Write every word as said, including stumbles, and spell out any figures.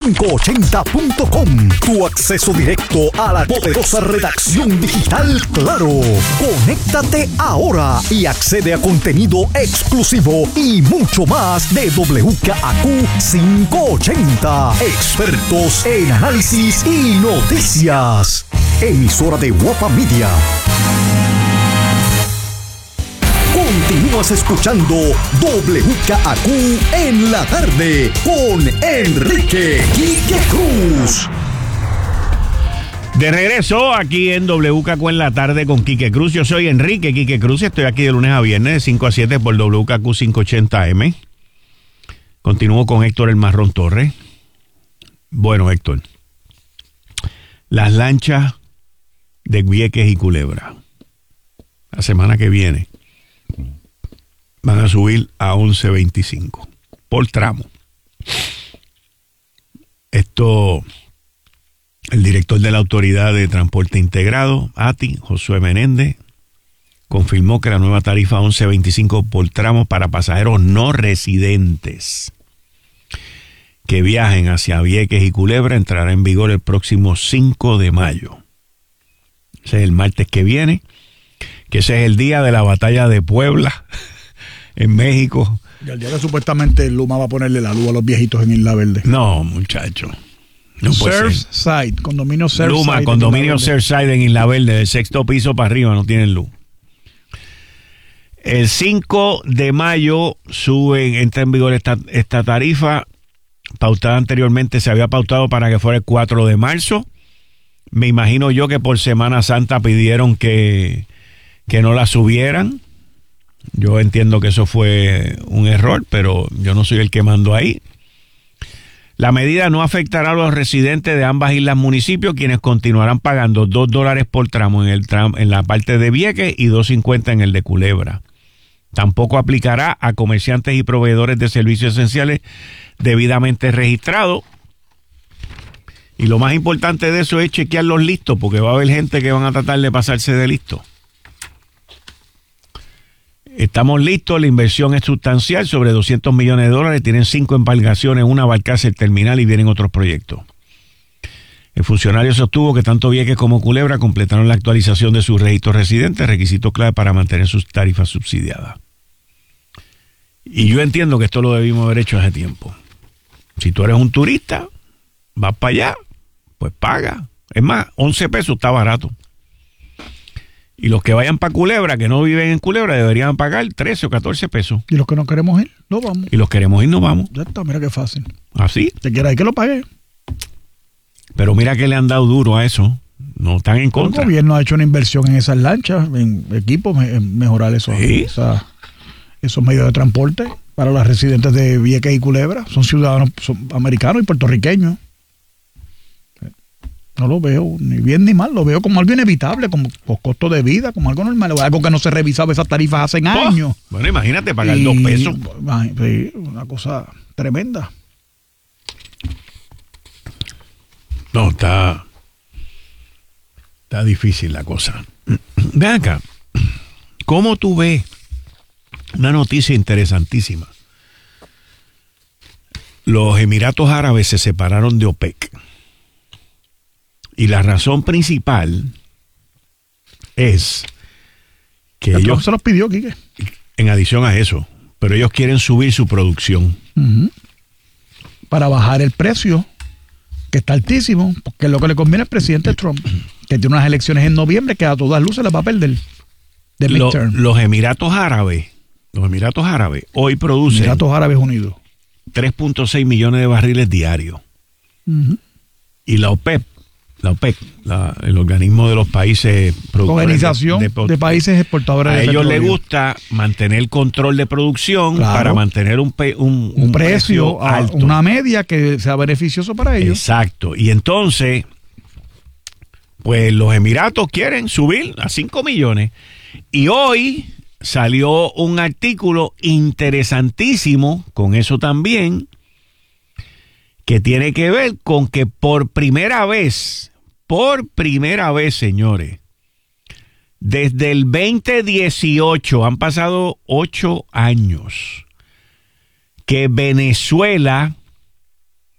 quinientos ochenta punto com, tu acceso directo a la poderosa redacción digital Claro. Conéctate ahora y accede a contenido exclusivo y mucho más de W K A Q quinientos ochenta. Expertos en análisis y noticias. Emisora de Guapa Media. Continúas escuchando W K A Q en la tarde con Enrique Quique Cruz. De regreso aquí en W K Q en la tarde con Quique Cruz. Yo soy Enrique Quique Cruz y estoy aquí de lunes a viernes de cinco a siete por W K Q quinientos ochenta M. Continúo con Héctor El Marrón Torres. Bueno, Héctor, las lanchas de Vieques y Culebra la semana que viene van a subir a once veinticinco por tramo. Esto, el director de la Autoridad de Transporte Integrado, A T I, Josué Menéndez, confirmó que la nueva tarifa once veinticinco por tramo para pasajeros no residentes que viajen hacia Vieques y Culebra entrará en vigor el próximo cinco de mayo. Ese es el martes que viene, que ese es el día de la batalla de Puebla en México. Y al día que supuestamente Luma va a ponerle la luz a los viejitos en Isla Verde. No, muchacho. No Surfside, condominio Surfside. Luma, condominio Surfside en Isla Verde, del sexto piso para arriba no tienen luz. El cinco de mayo suben, entra en vigor esta, esta tarifa pautada anteriormente, se había pautado para que fuera el cuatro de marzo. Me imagino yo que por Semana Santa pidieron que, que no la subieran. Yo entiendo que eso fue un error, pero yo no soy el que mando ahí. La medida no afectará a los residentes de ambas islas municipios, quienes continuarán pagando dos dólares por tramo en, el tramo en la parte de Vieques y dos cincuenta en el de Culebra. Tampoco aplicará a comerciantes y proveedores de servicios esenciales debidamente registrados. Y lo más importante de eso es chequear los listos, porque va a haber gente que van a tratar de pasarse de listo. Estamos listos, la inversión es sustancial, sobre doscientos millones de dólares, tienen cinco embarcaciones, una barcaza, el terminal y vienen otros proyectos. El funcionario sostuvo que tanto Vieques como Culebra completaron la actualización de sus registros residentes, requisito clave para mantener sus tarifas subsidiadas. Y yo entiendo que esto lo debimos haber hecho hace tiempo. Si tú eres un turista, vas para allá, pues paga. Es más, once pesos está barato. Y los que vayan para Culebra, que no viven en Culebra, deberían pagar trece o catorce pesos. Y los que no queremos ir, no vamos. Y los queremos ir, no vamos. Ya está, mira qué fácil. ¿Así? Te quieras ir, que lo pague. Pero mira que le han dado duro a eso. No están en contra. El gobierno ha hecho una inversión en esas lanchas, en equipos, en mejorar eso, ¿Sí? esa, esos medios de transporte para los residentes de Vieques y Culebra. Son ciudadanos son americanos y puertorriqueños. No lo veo ni bien ni mal, lo veo como algo inevitable, como por costo de vida, como algo normal, algo que no se revisaba esas tarifas hace años. Oh, bueno, imagínate pagar y, dos pesos. Sí, una cosa tremenda. No, está, está difícil la cosa. Ven acá, ¿cómo tú ves una noticia interesantísima? Los Emiratos Árabes se separaron de OPEC. Y la razón principal es que Trump ellos... se los pidió, Quique. En adición a eso, pero ellos quieren subir su producción. Uh-huh. Para bajar el precio, que está altísimo, porque es lo que le conviene al presidente Trump, que tiene unas elecciones en noviembre que a todas luces las va a perder. De Lo, los Emiratos Árabes, los Emiratos Árabes hoy producen... Emiratos Árabes Unidos. tres punto seis millones de barriles diarios. Uh-huh. Y la OPEP, la OPEC, la, el organismo de los países productores Organización de, de, de países exportadores a de ellos petróleo. les gusta mantener control de producción, claro, para mantener un, pe, un, un, un precio, precio alto, una media que sea beneficioso para ellos. Exacto. Y entonces, pues los Emiratos quieren subir a cinco millones. Y hoy salió un artículo interesantísimo con eso también, que tiene que ver con que por primera vez, por primera vez, señores, desde el veinte dieciocho, han pasado ocho años, que Venezuela